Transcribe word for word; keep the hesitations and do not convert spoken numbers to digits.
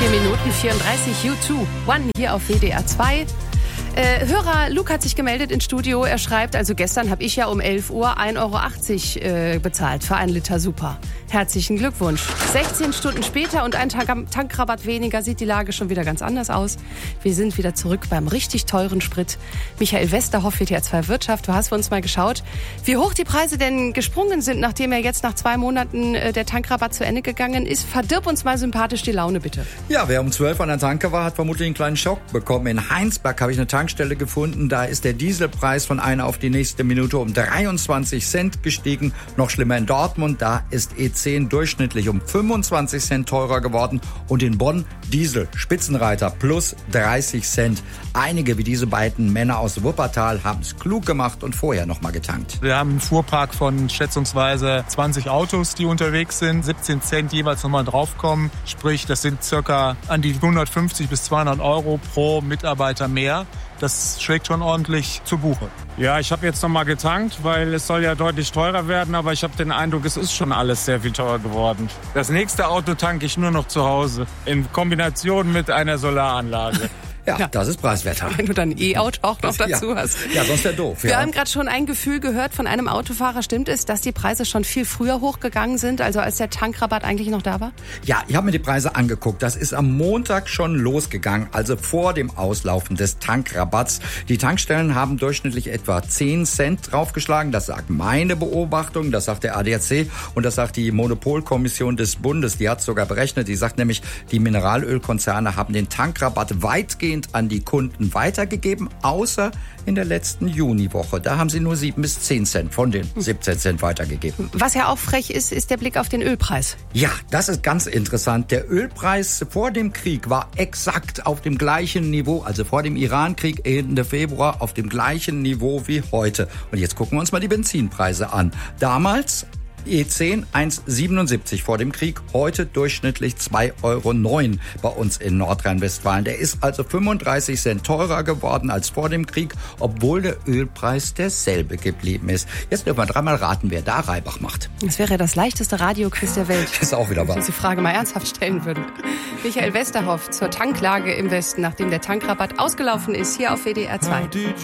vier Minuten vierunddreißig, U zwei, One hier auf W D R zwei. Äh, Hörer Luke hat sich gemeldet ins Studio. Er schreibt, also gestern habe ich ja um elf Uhr ein Euro achtzig äh, bezahlt für einen Liter Super. Herzlichen Glückwunsch. sechzehn Stunden später und ein Tank- Tankrabatt weniger sieht die Lage schon wieder ganz anders aus. Wir sind wieder zurück beim richtig teuren Sprit. Michael Westerhoff, W D R zwei Wirtschaft, du hast für uns mal geschaut, wie hoch die Preise denn gesprungen sind, nachdem ja jetzt nach zwei Monaten äh, der Tankrabatt zu Ende gegangen ist. Verdirb uns mal sympathisch die Laune, bitte. Ja, wer um zwölf an der Tanke war, hat vermutlich einen kleinen Schock bekommen. In Heinsberg habe ich eine Tankstelle gefunden. Da ist der Dieselpreis von einer auf die nächste Minute um dreiundzwanzig Cent gestiegen. Noch schlimmer in Dortmund, da ist E zehn durchschnittlich um fünfundzwanzig Cent teurer geworden. Und in Bonn Diesel, Spitzenreiter, plus dreißig Cent. Einige wie diese beiden Männer aus Wuppertal haben es klug gemacht und vorher noch mal getankt. Wir haben einen Fuhrpark von schätzungsweise zwanzig Autos, die unterwegs sind. siebzehn Cent jeweils nochmal draufkommen. Sprich, das sind circa an die hundertfünfzig bis zweihundert Euro pro Mitarbeiter mehr. Das schlägt schon ordentlich zu Buche. Ja, ich habe jetzt noch mal getankt, weil es soll ja deutlich teurer werden, aber ich habe den Eindruck, es ist schon alles sehr viel teurer geworden. Das nächste Auto tanke ich nur noch zu Hause, in Kombination mit einer Solaranlage. Ja, ja, das ist preiswerter. Wenn du dann E-Auto auch noch dazu ja. hast. Ja, sonst wäre doof. Wir ja. haben gerade schon ein Gefühl gehört von einem Autofahrer. Stimmt es, dass die Preise schon viel früher hochgegangen sind, also als der Tankrabatt eigentlich noch da war? Ja, ich habe mir die Preise angeguckt. Das ist am Montag schon losgegangen, also vor dem Auslaufen des Tankrabatts. Die Tankstellen haben durchschnittlich etwa zehn Cent draufgeschlagen. Das sagt meine Beobachtung, das sagt der A D A C und das sagt die Monopolkommission des Bundes. Die hat sogar berechnet. Die sagt nämlich, die Mineralölkonzerne haben den Tankrabatt weitgehend an die Kunden weitergegeben, außer in der letzten Juniwoche. Da haben sie nur sieben bis zehn Cent von den siebzehn Cent weitergegeben. Was ja auch frech ist, ist der Blick auf den Ölpreis. Ja, das ist ganz interessant. Der Ölpreis vor dem Krieg war exakt auf dem gleichen Niveau, also vor dem Irankrieg Ende Februar, auf dem gleichen Niveau wie heute. Und jetzt gucken wir uns mal die Benzinpreise an. Damals E zehn eins Komma siebenundsiebzig vor dem Krieg, heute durchschnittlich zwei Euro neun bei uns in Nordrhein-Westfalen. Der ist also fünfunddreißig Cent teurer geworden als vor dem Krieg, obwohl der Ölpreis derselbe geblieben ist. Jetzt dürfen wir dreimal raten, wer da Reibach macht. Das wäre das leichteste Radioquiz der Welt. Das ist auch wieder wahr. Wenn Sie die Frage mal ernsthaft stellen würden. Michael Westerhoff zur Tanklage im Westen, nachdem der Tankrabatt ausgelaufen ist, hier auf W D R zwei.